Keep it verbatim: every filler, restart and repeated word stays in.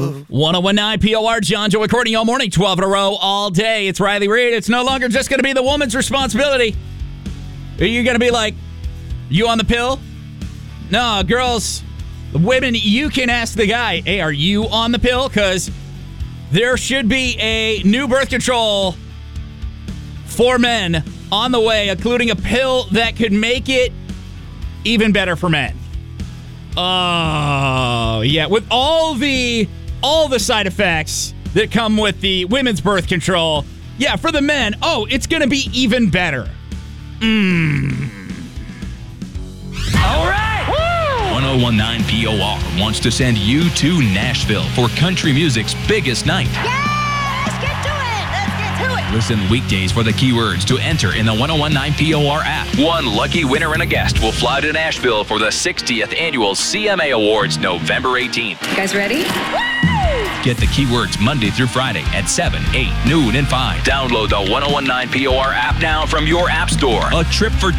ten nineteen P O R, John Joe recording all morning, twelve in a row, all day. It's Riley Reid. It's no longer just going to be the woman's responsibility. Are you going to be like, you on the pill? No, girls, women, you can ask the guy, hey, are you on the pill? Because there should be a new birth control for men on the way, including a pill that could make it even better for men. Oh, yeah. With all the all the side effects that come with the women's birth control, yeah, for the men, oh, it's going to be even better. Mmm. All right. ten nineteen P O R wants to send you to Nashville for country music's biggest night. Yeah, let's get to it. Let's get to it. Listen weekdays for the keywords to enter in the ten nineteen P O R app. One lucky winner and a guest will fly to Nashville for the sixtieth Annual C M A Awards November eighteenth. You guys ready? Get the keywords Monday through Friday at seven, eight, noon, and five. Download the ten nineteen P O R app now from your app store. A trip for